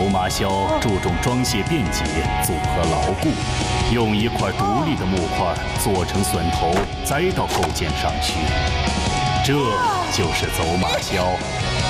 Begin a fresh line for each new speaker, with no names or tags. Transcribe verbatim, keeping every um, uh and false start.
走马鸮注重装卸便捷、组合牢固，用一块独立的木块做成榫头，栽到构件上去，这就是走马鸮。